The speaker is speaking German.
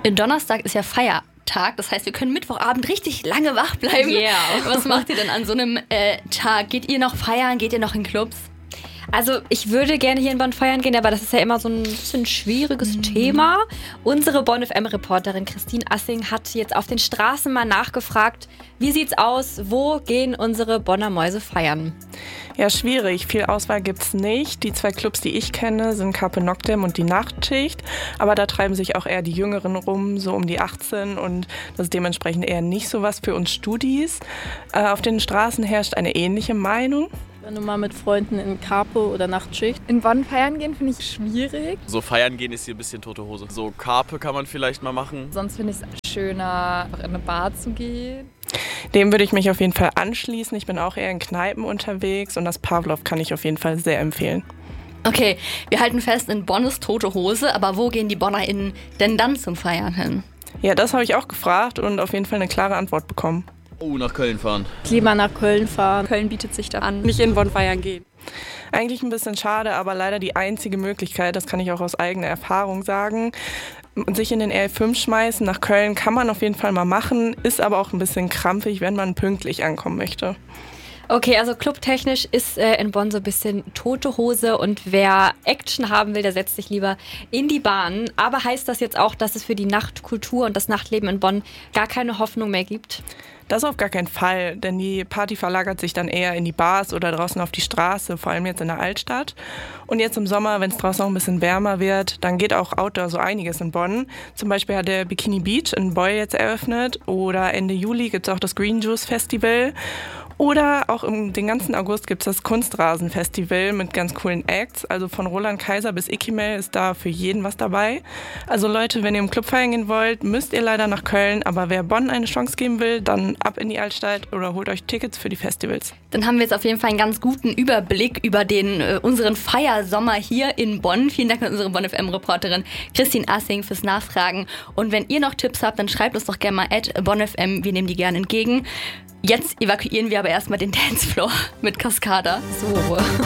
Donnerstag ist ja Feiertag, das heißt, wir können Mittwochabend richtig lange wach bleiben. Yeah. Was macht ihr denn an so einem Tag? Geht ihr noch feiern? Geht ihr noch in Clubs? Also ich würde gerne hier in Bonn feiern gehen, aber das ist ja immer so ein bisschen schwieriges Thema. Unsere Bonn FM-Reporterin Christine Assing hat jetzt auf den Straßen mal nachgefragt, wie sieht's aus, wo gehen unsere Bonner Mäuse feiern? Ja, schwierig. Viel Auswahl gibt's nicht. Die 2 Clubs, die ich kenne, sind Carpe Noctem und die Nachtschicht. Aber da treiben sich auch eher die Jüngeren rum, so um die 18. Und das ist dementsprechend eher nicht so was für uns Studis. Auf den Straßen herrscht eine ähnliche Meinung. Wenn du mal mit Freunden in Carpe oder Nachtschicht. In Bonn feiern gehen finde ich schwierig. So feiern gehen ist hier ein bisschen tote Hose. So Carpe kann man vielleicht mal machen. Sonst finde ich es schöner, in eine Bar zu gehen. Dem würde ich mich auf jeden Fall anschließen. Ich bin auch eher in Kneipen unterwegs und das Pavlov kann ich auf jeden Fall sehr empfehlen. Okay, wir halten fest, in Bonn ist tote Hose, aber wo gehen die BonnerInnen denn dann zum Feiern hin? Ja, das habe ich auch gefragt und auf jeden Fall eine klare Antwort bekommen. Oh, nach Köln fahren. Lieber nach Köln fahren. Köln bietet sich da an, nicht in Bonn feiern gehen. Eigentlich ein bisschen schade, aber leider die einzige Möglichkeit, das kann ich auch aus eigener Erfahrung sagen, sich in den RL5 schmeißen. Nach Köln kann man auf jeden Fall mal machen, ist aber auch ein bisschen krampfig, wenn man pünktlich ankommen möchte. Okay, also clubtechnisch ist in Bonn so ein bisschen tote Hose und wer Action haben will, der setzt sich lieber in die Bahn. Aber heißt das jetzt auch, dass es für die Nachtkultur und das Nachtleben in Bonn gar keine Hoffnung mehr gibt? Das auf gar keinen Fall, denn die Party verlagert sich dann eher in die Bars oder draußen auf die Straße, vor allem jetzt in der Altstadt. Und jetzt im Sommer, wenn es draußen noch ein bisschen wärmer wird, dann geht auch outdoor so einiges in Bonn. Zum Beispiel hat der Bikini Beach in Boy jetzt eröffnet oder Ende Juli gibt es auch das Green Juice Festival. Oder auch den ganzen August gibt es das Kunstrasenfestival mit ganz coolen Acts. Also von Roland Kaiser bis Ikimel ist da für jeden was dabei. Also Leute, wenn ihr im Club feiern gehen wollt, müsst ihr leider nach Köln. Aber wer Bonn eine Chance geben will, dann ab in die Altstadt oder holt euch Tickets für die Festivals. Dann haben wir jetzt auf jeden Fall einen ganz guten Überblick über unseren Feiersommer hier in Bonn. Vielen Dank an unsere Bonn FM-Reporterin Christine Assing fürs Nachfragen. Und wenn ihr noch Tipps habt, dann schreibt uns doch gerne mal @BonnFM. Wir nehmen die gerne entgegen. Jetzt evakuieren wir aber erstmal den Dancefloor mit Cascada. So.